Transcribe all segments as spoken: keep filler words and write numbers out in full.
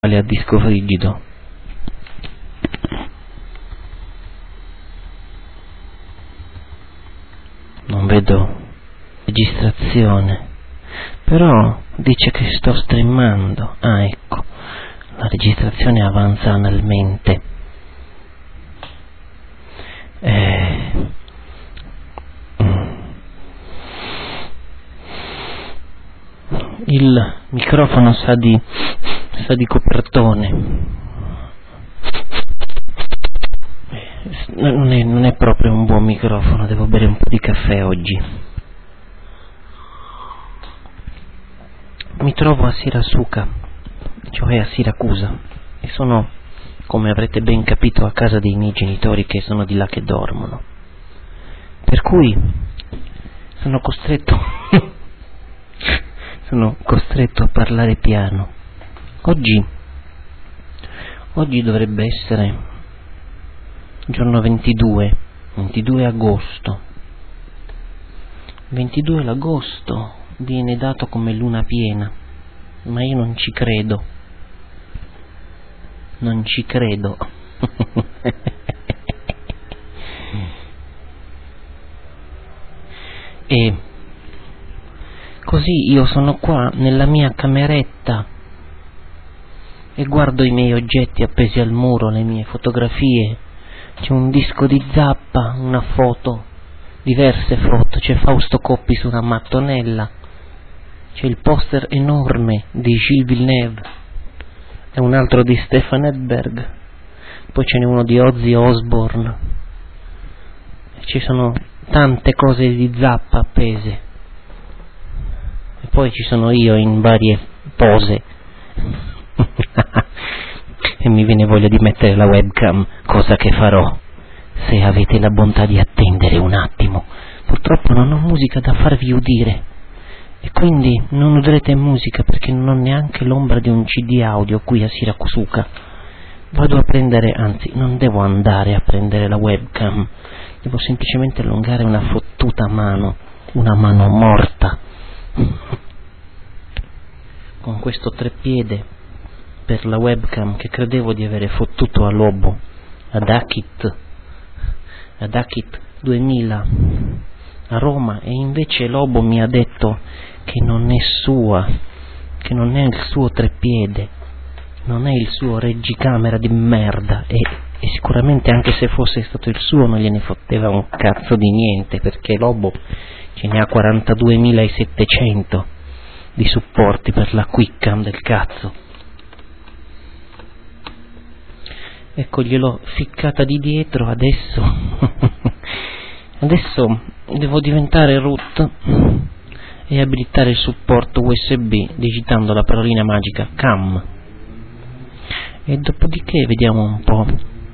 a disco rigido. Non vedo registrazione, però dice che sto streamando. Ah, ecco, la registrazione avanza analmente. Eh, il microfono sa di sa di copertone. Non è, non è proprio un buon microfono, devo bere un po' di caffè oggi. Mi trovo a Sirasuka, cioè a Siracusa, e sono, come avrete ben capito, a casa dei miei genitori che sono di là che dormono. Per cui sono costretto sono costretto a parlare piano. Oggi oggi dovrebbe essere giorno ventidue agosto. ventidue agosto viene dato come luna piena, ma io non ci credo. Non ci credo. E così io sono qua nella mia cameretta e guardo i miei oggetti appesi al muro, le mie fotografie. C'è un disco di Zappa, una foto, diverse foto, c'è Fausto Coppi su una mattonella, c'è il poster enorme di Gilles Villeneuve e un altro di Stefan Edberg, poi ce n'è uno di Ozzy Osbourne, ci sono tante cose di Zappa appese, e poi ci sono io in varie pose. E mi viene voglia di mettere la webcam, cosa che farò se avete la bontà di attendere un attimo. Purtroppo non ho musica da farvi udire e quindi non udrete musica perché non ho neanche l'ombra di un C D audio qui a Siracusa. Vado a prendere, anzi non devo andare a prendere la webcam, devo semplicemente allungare una fottuta mano, una mano morta, con questo treppiede per la webcam che credevo di avere fottuto a Lobo, ad Akit, ad Akit duemila a Roma, e invece Lobo mi ha detto che non è sua, che non è il suo treppiede, non è il suo reggicamera di merda, e, e sicuramente anche se fosse stato il suo non gliene fotteva un cazzo di niente, perché Lobo ce ne ha quarantaduemilasettecento di supporti per la quickcam del cazzo. Ecco, gliel'ho ficcata di dietro. Adesso adesso devo diventare root e abilitare il supporto U S B digitando la parolina magica cam, e dopodiché vediamo un po'.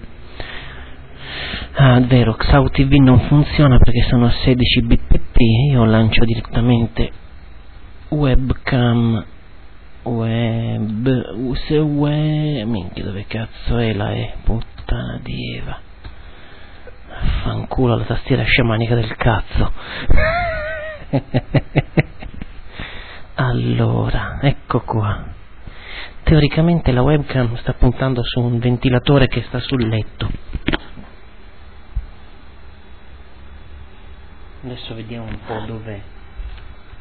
Ah, è vero, X A U T V non funziona perché sono a sedici bit p p. Io lancio direttamente webcam web use web minchia, dove cazzo è la E, puttana di Eva, affanculo la tastiera sciamanica del cazzo. Allora, ecco qua. Teoricamente la webcam sta puntando su un ventilatore che sta sul letto. Adesso vediamo un po' dov'è.